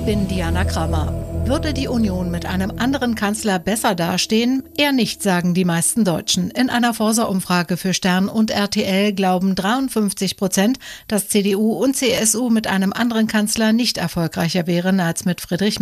Ich bin Diana Kramer. Würde die Union mit einem anderen Kanzler besser dastehen? Eher nicht, sagen die meisten Deutschen. In einer Forsa-Umfrage für Stern und RTL glauben 53%, dass CDU und CSU mit einem anderen Kanzler nicht erfolgreicher wären als mit Friedrich